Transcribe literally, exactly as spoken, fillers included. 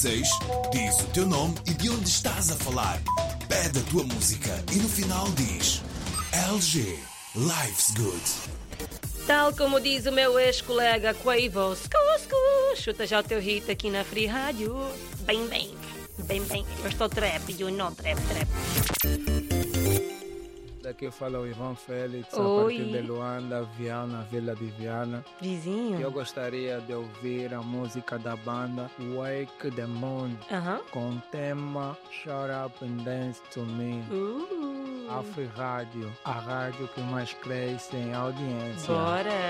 seis, diz o teu nome e de onde estás a falar. Pede a tua música e no final diz L G, Life's Good. Tal como diz o meu ex-colega Quavo, scu, chuta já o teu hit aqui na Free Rádio. Bem, bem, bem, bem. Eu estou trap e eu não trap, trap. Daqui fala o Ivan Félix, Oi. a partir de Luanda, Viana, Vila de Viana. Vizinho. Eu gostaria de ouvir a música da banda Wake the Moon, Aham. com o tema Shut Up and Dance to Me. Uh. Afri Rádio, a rádio que mais cresce em audiência. Bora.